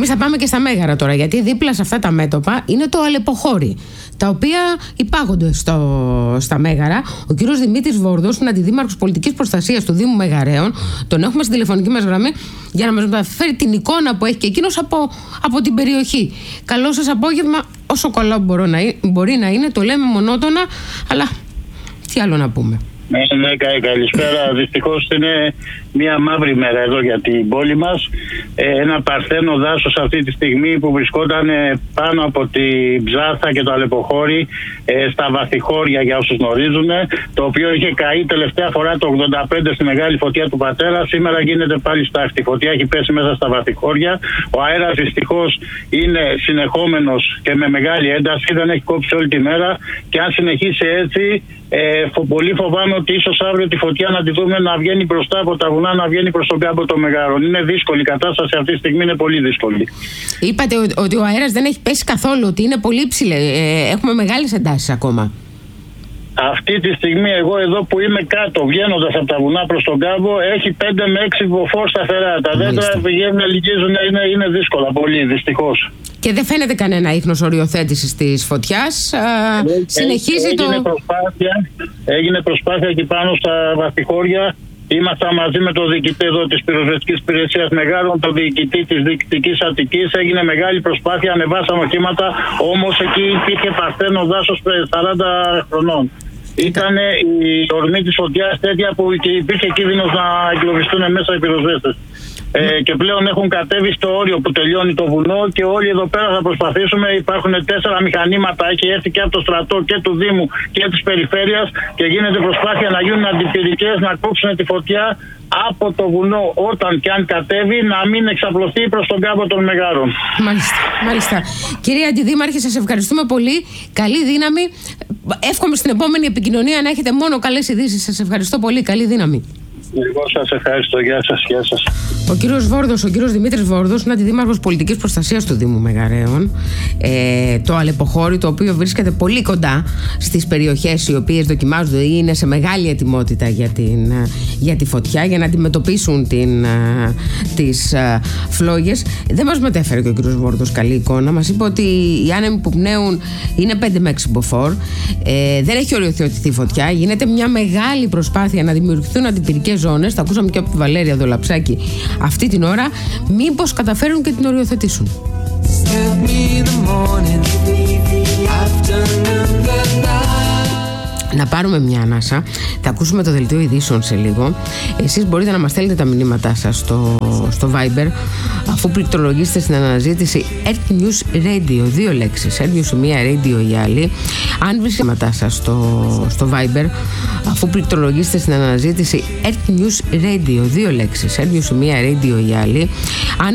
Εμείς θα πάμε και στα Μέγαρα τώρα, γιατί δίπλα σε αυτά τα μέτωπα είναι το Αλεποχώρι, τα οποία υπάγονται στα Μέγαρα. Ο κύριος Δημήτρης Βόρδος είναι αντιδήμαρχος πολιτικής προστασίας του Δήμου Μεγαρέων. Τον έχουμε στη τηλεφωνική μας γραμμή για να μας μεταφέρει την εικόνα που έχει και εκείνος από την περιοχή. Καλό σας απόγευμα, όσο καλό μπορεί να είναι, το λέμε μονότονα, αλλά τι άλλο να πούμε. Ναι, καλησπέρα. Δυστυχώς είναι μια μαύρη μέρα εδώ για την πόλη μας. Ένα παρθένο δάσος αυτή τη στιγμή που βρισκόταν πάνω από την Ψάθα και το Αλεποχώρι, στα Βαθυχώρια για όσους γνωρίζουν, το οποίο είχε καεί τελευταία φορά το 85 στη μεγάλη φωτιά του πατέρα. Σήμερα γίνεται πάλι στάχτη. Η φωτιά έχει πέσει μέσα στα Βαθυχώρια. Ο αέρας δυστυχώς είναι συνεχόμενος και με μεγάλη ένταση, δεν έχει κόψει όλη τη μέρα, και αν συνεχίσει έτσι, πολύ φοβάμαι ότι ίσως αύριο τη φωτιά να τη δούμε να βγαίνει μπροστά από τα βουνά, να βγαίνει προς τον κάμπο των Μεγάρων. Είναι δύσκολη η κατάσταση αυτή τη στιγμή, είναι πολύ δύσκολη. Είπατε ότι ο αέρας δεν έχει πέσει καθόλου, ότι είναι πολύ υψηλή. Έχουμε μεγάλες εντάσεις ακόμα. Αυτή τη στιγμή εγώ εδώ που είμαι κάτω, βγαίνοντας από τα βουνά προς τον κάμπο, έχει 5 με 6 μποφόρ σταθερά. Τα δέντρα πηγαίνουν, λυγίζουν, είναι δύσκολα πολύ, δυστυχώς. Και δεν φαίνεται κανένα ίχνος οριοθέτησης της φωτιάς. Συνεχίζει Έγινε προσπάθεια εκεί πάνω στα Βαθυχώρια. Ήμασταν μαζί με τον διοικητή εδώ της πυροσβεστικής υπηρεσίας Μεγάρων, τον διοικητή της Διοικητικής Αττικής. Έγινε μεγάλη προσπάθεια, ανεβάσαμε οχήματα, όμως εκεί υπήρχε παρθένο δάσος 40 χρονών. Ήταν η ορμή της φωτιάς τέτοια που υπήρχε κίνδυνος να εγκλωβιστούν μέσα οι πυροσβέστες. Και πλέον έχουν κατέβει στο όριο που τελειώνει το βουνό και όλοι εδώ πέρα θα προσπαθήσουμε. Υπάρχουν 4 μηχανήματα, έχει έρθει και από το στρατό και του Δήμου και της περιφέρειας και γίνεται προσπάθεια να γίνουν αντιπυρικές, να κόψουν τη φωτιά από το βουνό όταν και αν κατέβει, να μην εξαπλωθεί προς τον κάμπο των Μεγάρων. Μάλιστα. Κυρία Αντιδήμαρχε, σας ευχαριστούμε πολύ. Καλή δύναμη. Εύχομαι στην επόμενη επικοινωνία να έχετε μόνο καλές ειδήσεις. Σας ευχαριστώ πολύ. Καλή δύναμη. Εγώ σας ευχαριστώ. Γεια σας. Γεια σας. Ο κύριος Δημήτρης Βόρδος είναι αντιδήμαρχος πολιτικής προστασίας του Δήμου Μεγαρέων. Το Αλεποχώρι, το οποίο βρίσκεται πολύ κοντά στις περιοχές οι οποίες δοκιμάζονται ή είναι σε μεγάλη ετοιμότητα για τη φωτιά, για να αντιμετωπίσουν τις φλόγες. Δεν μας μετέφερε και ο κύριος Βόρδος καλή εικόνα. Μας είπε ότι οι άνεμοι που πνέουν είναι 5 με 6 μποφόρ. Δεν έχει οριοθετηθεί φωτιά. Γίνεται μια μεγάλη προσπάθεια να δημιουργηθούν αντιπυρικές ζώνες. Τα ακούσαμε και από τη Βαλέρια Δολαψάκη αυτή την ώρα. Μήπως καταφέρουν και την οριοθετήσουν. Να πάρουμε μια ανάσα. Θα ακούσουμε το δελτίο ειδήσεων σε λίγο. Εσείς μπορείτε να μας στέλνετε τα μηνύματά σας στο Viber, αφού πληκτρολογήσετε στην αναζήτηση Earth News Radio, 2 λέξεις, Earth News η μία, Radio η άλλη. Αν βρίσκετε τα σας στο Viber, αφού πληκτρολογήσετε στην αναζήτηση Earth News Radio, 2 λέξεις, Earth News η μία, Radio η άλλη.